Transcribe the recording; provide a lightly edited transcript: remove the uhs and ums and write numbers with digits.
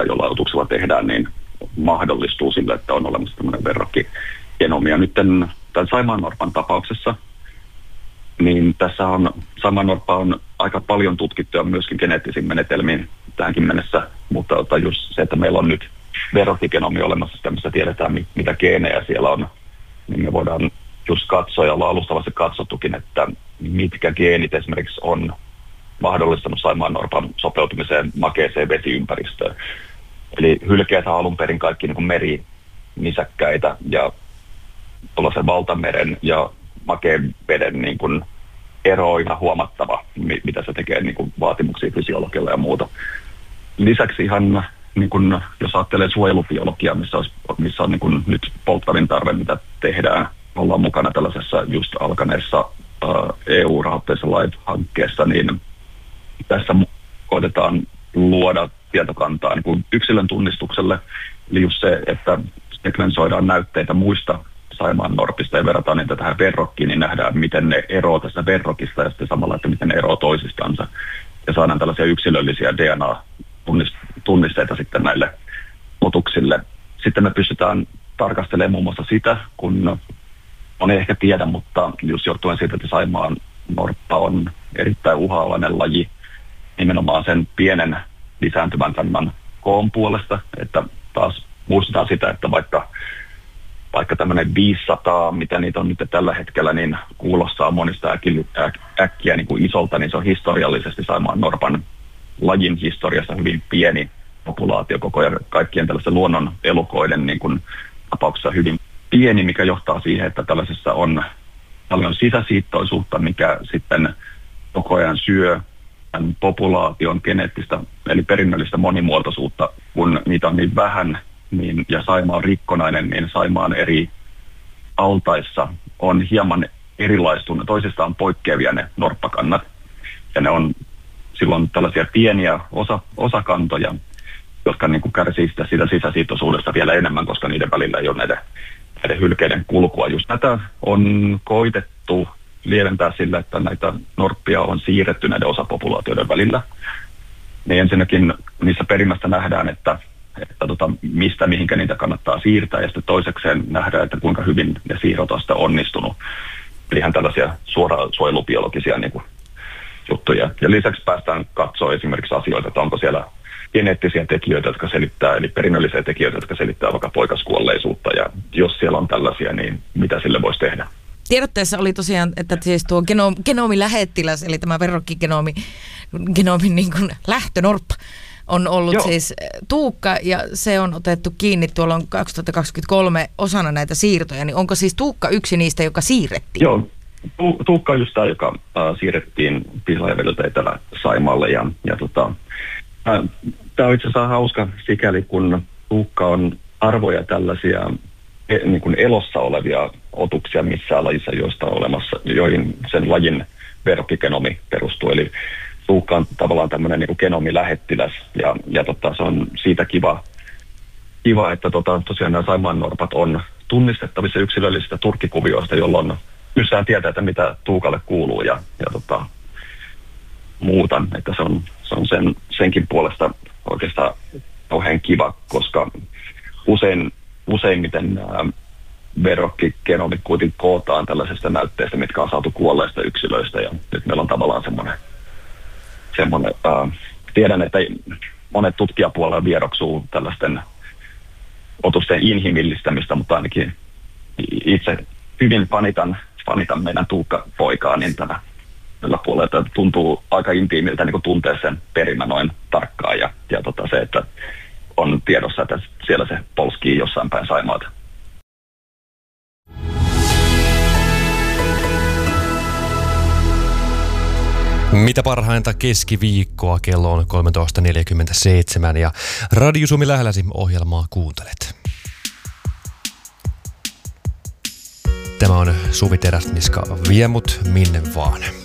mitä jollain otuksella tehdään, niin mahdollistuu sille, että on olemassa tämmöinen verrokkigenomi. Ja nyt tämän saimaannorpan tapauksessa, niin tässä saimaannorppa on aika paljon tutkittu ja myöskin geneettisiin menetelmiin tähänkin mennessä, mutta just se, että meillä on nyt verrokkigenomi olemassa, sitä missä tiedetään, mitä geenejä siellä on, niin me voidaan just katsoa ja ollaan alustavasti katsottukin, että mitkä geenit esimerkiksi on mahdollistanut saimaannorpan sopeutumiseen makeeseen vesiympäristöön. Eli hylkeet on alun perin kaikki niin kuin merinisäkkäitä ja tuollaisen valtameren ja makeen veden niin kuin ero on ihan huomattava, mitä se tekee niin kuin vaatimuksia fysiologialle ja muuta. Lisäksi ihan, niin kuin, jos ajattelee suojelubiologiaa, missä on niin kuin nyt polttavin tarve, mitä tehdään, ollaan mukana tällaisessa just alkaneessa EU-rahoitteisessa LIFE-hankkeessa, niin tässä koitetaan luoda tietokantaa niin kuin yksilön tunnistukselle. Eli just se, että sekvensoidaan näytteitä muista saimaannorpista ja verrataan niitä tähän verrokkiin, niin nähdään, miten ne eroavat tästä verrokista ja sitten samalla, että miten ne eroavat toisistansa. Ja saadaan tällaisia yksilöllisiä DNA-tunnisteita sitten näille otuksille. Sitten me pystytään tarkastelemaan muun muassa sitä, kun moni ehkä tiedä, mutta just johtuen siitä, että saimaannorppa on erittäin uhanalainen laji nimenomaan sen pienen lisääntyvän kannan koon puolesta, että taas muistetaan sitä, että vaikka tämmöinen 500, mitä niitä on nyt tällä hetkellä, niin kuulostaa monista äkkiä niin kuin isolta, niin se on historiallisesti saimaannorpan lajin historiassa hyvin pieni populaatio koko ajan kaikkien tällaisen luonnon elukoiden niin kuin tapauksessa hyvin pieni, mikä johtaa siihen, että tällaisessa on paljon sisäsiittoisuutta, mikä sitten koko ajan syö tämän populaation geneettistä, eli perinnöllistä monimuotoisuutta, kun niitä on niin vähän, niin, ja Saimaa on rikkonainen, niin Saimaan eri altaissa on hieman erilaistuneet, toisistaan poikkeavia ne norppakannat, ja ne on silloin tällaisia pieniä osakantoja, jotka niin kuin kärsii siitä sisäsiittoisuudesta vielä enemmän, koska niiden välillä ei ole näiden hylkeiden kulkua. Just tätä on koitettu lieventää sillä, että näitä norppia on siirretty näiden osapopulaatioiden välillä. Niin ensinnäkin niissä perimästä nähdään, että mistä mihinkä niitä kannattaa siirtää, ja sitten toisekseen nähdään, että kuinka hyvin ne siirrot on sitä onnistunut. Eli ihan tällaisia suoraan suojelubiologisia niin kuin juttuja. Ja lisäksi päästään katsoa esimerkiksi asioita, että onko siellä geneettisiä tekijöitä, jotka selittää, eli perinnöllisiä tekijöitä, jotka selittää vaikka poikaskuolleisuutta, ja jos siellä on tällaisia, niin mitä sille voisi tehdä? Tiedotteessa oli tosiaan, että siis tuo genomilähettiläs, eli tämä verrokkigenomin niin kuin lähtönorppa, on ollut siis Tuukka, ja se on otettu kiinni tuolla 2023 osana näitä siirtoja, niin onko siis Tuukka yksi niistä, joka siirrettiin? Joo, Tuukka on just tämä, joka siirrettiin Pihlajavedeltä Etelä-Saimaalle, ja tämä on itse asiassa hauska sikäli, kun Tuukka on harvoja tällaisia niin kuin elossa olevia otuksia missään lajissa, joista on olemassa, joihin sen lajin verrokkigenomi perustuu. Eli Tuukka on tavallaan tämmöinen niin kuin genomilähettiläs, ja se on siitä kiva että tosiaan nämä saimaannorpat on tunnistettavissa yksilöllisistä turkkikuvioista, jolloin pystytään tietää, että mitä Tuukalle kuuluu ja muuta. Että se on senkin puolesta oikeastaan kauhean kiva, koska useimmiten verrokkigenomit kuitenkin kootaan tällaisesta näytteestä, mitkä on saatu kuolleista yksilöistä, ja nyt meillä on tavallaan semmoinen tiedän, että monet tutkijapuolella vieroksuu tällaisten otusten inhimillistämistä, mutta ainakin itse hyvin fanitan meidän Tuukka-poikaa, niin tällä puolella, että tuntuu aika intiimiltä niin tuntea sen perimä noin tarkkaan, ja se, että on tiedossa, että siellä se polskii jossain päin Saimaata. Mitä parhainta keskiviikkoa, kello on 13.47 ja Radio Suomi lähelläsi ohjelmaa kuuntelet. Tämä on Suvi Teräsniska, vie mut minne vaan.